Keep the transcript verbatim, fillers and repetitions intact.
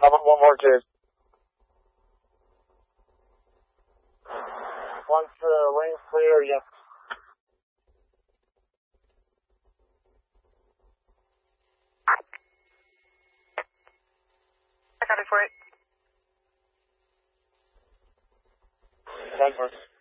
How about one more kid? Once the lane's clear, yes. I got it for it. One more.